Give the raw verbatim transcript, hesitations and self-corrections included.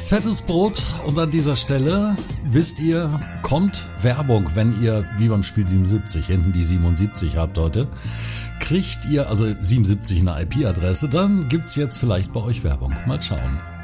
fettes Brot und an dieser Stelle, wisst ihr, kommt Werbung, wenn ihr, wie beim Spiel siebenundsiebzig, hinten die siebenundsiebzig habt heute, kriegt ihr, also siebenundsiebzig eine I P-Adresse, dann gibt's jetzt vielleicht bei euch Werbung. Mal schauen.